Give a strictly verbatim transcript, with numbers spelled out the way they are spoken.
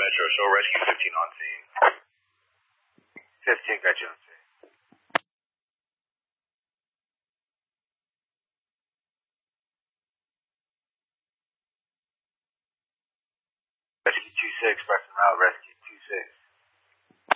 Metro, show rescue fifteen on scene. fifteen got you on scene. Rescue two six, pressing out, rescue two six.